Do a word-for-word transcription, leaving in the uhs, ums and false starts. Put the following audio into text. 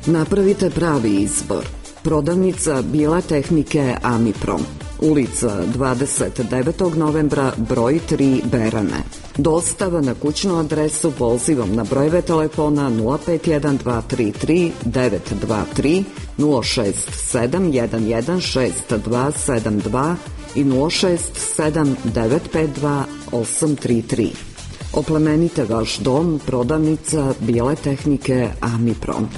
Napravite pravi izbor. Prodavnica Bijele tehnike Amiprom, ulica dvadeset devetog novembra, broj tri, Berane. Dostava na kućnu adresu pozivom na brojeve telefona nula pet jedan dva tri tri devet dva tri, nula šest sedam jedan jedan šest dva sedam dva i nula šest sedam devet pet dva osam tri tri. Oplemenite vaš dom, prodavnica Bijele tehnike Amiprom.